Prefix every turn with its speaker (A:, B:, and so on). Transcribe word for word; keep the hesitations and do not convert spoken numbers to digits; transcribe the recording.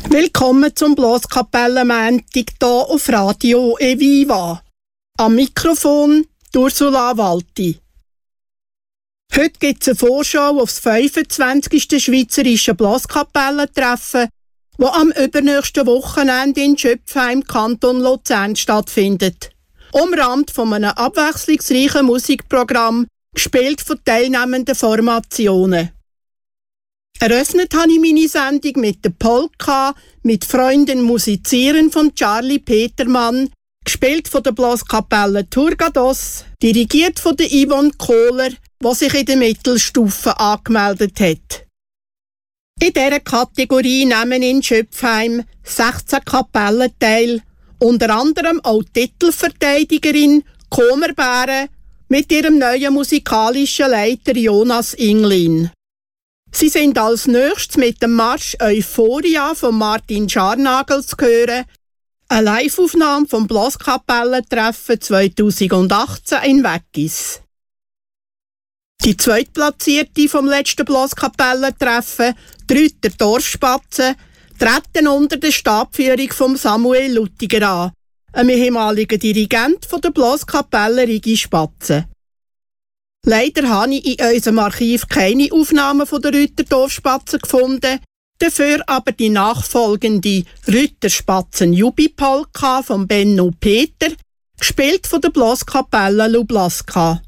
A: Willkommen zum Blaskapellenmontag hier auf Radio Eviva. Am Mikrofon Ursula Walti. Heute gibt es eine Vorschau auf das fünfundzwanzigste Schweizerische Blaskapellentreffen, das am übernächsten Wochenende in Schöpfheim, Kanton Luzern, stattfindet. Umrahmt von einem abwechslungsreichen Musikprogramm, gespielt von teilnehmenden Formationen. Eröffnet habe ich meine Sendung mit der Polka «Mit Freunden musizieren» von Charlie Petermann, gespielt von der Blaskapelle Turgados, dirigiert von der Yvonne Kohler, die sich in der Mittelstufe angemeldet hat. In dieser Kategorie nehmen in Schöpfheim sechzehn Kapellen teil, unter anderem auch die Titelverteidigerin Comerbären mit ihrem neuen musikalischen Leiter Jonas Inglin. Sie sind als nächstes mit dem Marsch Euphoria von Martin Scharnagel zu hören, eine Live-Aufnahme vom Blaskapellentreffen zweitausendachtzehn in Weggis. Die Zweitplatzierte vom letzten Blaskapellentreffen, die Rütter Dorfspatzen, treten unter der Stabführung von Samuel Luttiger an, einem ehemaligen Dirigent von der Blaskapelle Rigi Spatzen. Leider habe ich in unserem Archiv keine Aufnahmen von der Rütterdorfspatzen gefunden, dafür aber die nachfolgende Rütterspatzen-Jubi-Polka von Benno Peter, gespielt von der Blaskapelle Lublaska.